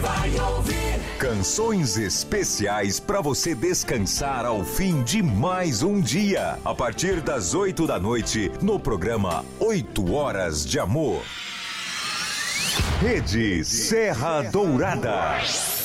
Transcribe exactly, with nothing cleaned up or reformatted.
vai ouvir. Canções especiais para você descansar ao fim de mais um dia. A partir das oito da noite, no programa Oito Horas de Amor. Rede Serra Dourada.